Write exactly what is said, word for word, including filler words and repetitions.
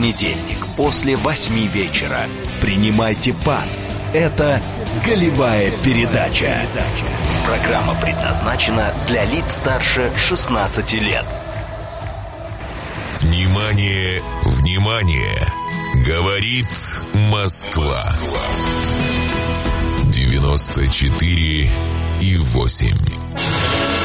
понедельник после восьми вечера. Принимайте пас. Это «Голевая передача». Программа предназначена для лиц старше шестнадцати лет. Внимание, внимание! Говорит Москва. девяносто четыре и восемь.